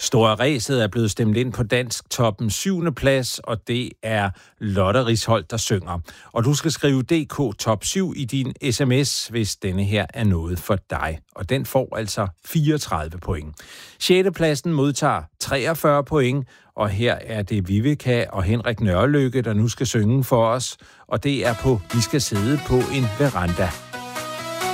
Store Ræset er blevet stemt ind på Dansk Toppen 7. plads, og det er Lotte Risholdt, der synger. Og du skal skrive DK Top 7 i din sms, hvis denne her er noget for dig. Og den får altså 34 point. 6. pladsen modtager 43 point, og her er det Vivica og Henrik Nørrelykke, der nu skal synge for os. Og det er på Vi skal sidde på en veranda.